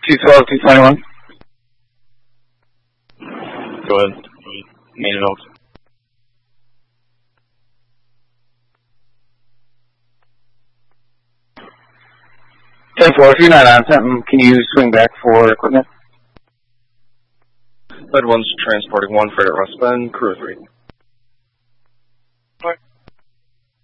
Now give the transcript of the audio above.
212, 221. Go ahead. Main and Oaks. If you're not on something, can you swing back for equipment? Lead 1's transporting 1 freighter Russ Bend, crew 3.